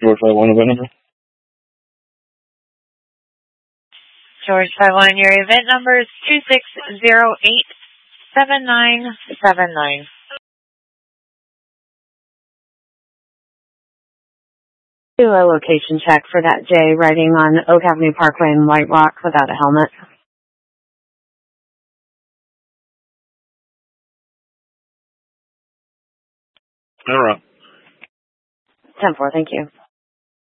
George 51 event number. George 51, your event number is 26087979. Do a location check for that J riding on Oak Avenue Parkway in White Rock without a helmet. All right. 10-4, thank you.